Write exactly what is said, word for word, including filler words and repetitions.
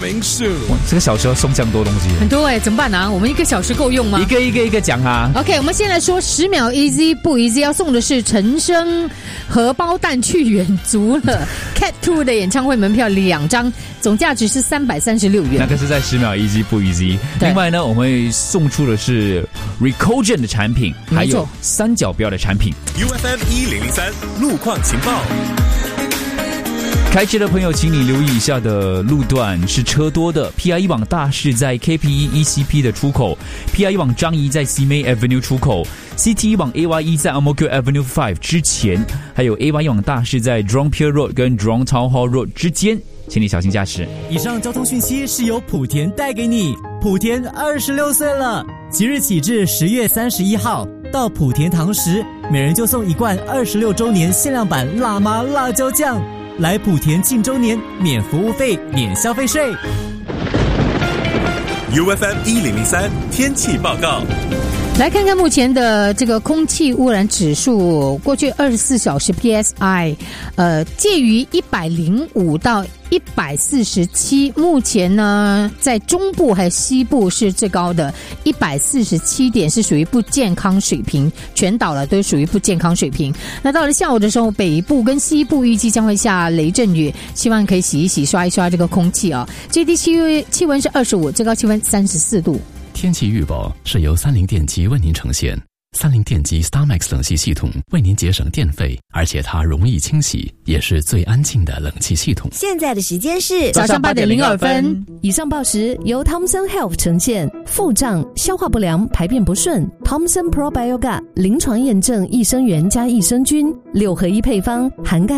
Coming soon。 哇，这个小时要送这样多东西， 很多哎、欸，怎么办啊？我们一个小时够用吗？ 一个一个一个讲啊。 OK， 我们先来说十秒 easy 不 easy， 要送的是陈升荷包蛋去远足了Cat Two 的演唱会门票两张，总价值是三百三十六元。 那个是在十秒 easy 不 easy。另外呢，我们会送出的是 Recogen 的产品，还有三角标的产品。 U F M 一零零三路况情报。 开车的朋友，请你留意以下的路段是车多的。P I E 往大市在 K P E E C P 的出口 ，P I E 往樟宜在 Simei Avenue 出口 ，C T E 往 A Y E 在 Ang Mo Kio Avenue Five 之前，还有 A Y E 往大市在 Jurong Pier Road 跟 Jurong Town Hall Road 之间，请你小心驾驶。 以上交通讯息是由莆田带给你。莆田二十六岁了，即日起至十月三十一号，到莆田堂食，每人就送一罐二十六周年限量版辣妈辣椒酱。来莆田庆周年，免服务费，免消费税。 U F M 一零零三天气报告。 来看看目前的这个空气污染指数，过去二十四小时 P S I， 呃，介于一百零五到一百四十七。目前呢，在中部还有西部是最高的，一百四十七点是属于不健康水平，全岛了都属于不健康水平。那到了下午的时候，北部跟西部预计将会下雷阵雨，希望可以洗一洗、刷一刷这个空气啊。最低气气温是二十五，最高气温三十四度。 天气预报是由三菱电机为您呈现。三菱电机 StarMax 冷气系统为您节省电费，而且它容易清洗，也是最安静的冷气系统。 现在的时间是早上八点零二分。 以上报时由 Thomson Health 呈现。腹胀、消化不良、排便不顺 ，Thomson Probiotica 临床验证益生元加益生菌六合一配方，涵盖